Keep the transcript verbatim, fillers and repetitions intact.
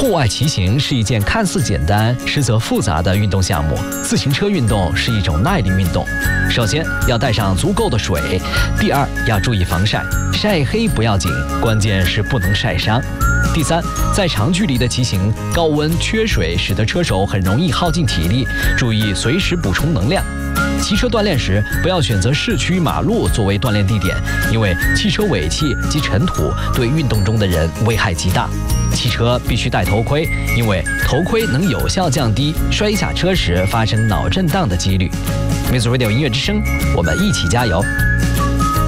户外骑行是一件看似简单，实则复杂的运动项目。自行车运动是一种耐力运动。首先要带上足够的水，第二要注意防晒，晒黑不要紧，关键是不能晒伤。第三，在长距离的骑行，高温缺水使得车手很容易耗尽体力，注意随时补充能量。骑车锻炼时，不要选择市区马路作为锻炼地点，因为汽车尾气及尘土对运动中的人危害极大。汽车必须戴头盔，因为头盔能有效降低摔下车时发生脑震荡的几率。Music Radio 音乐之声，我们一起加油。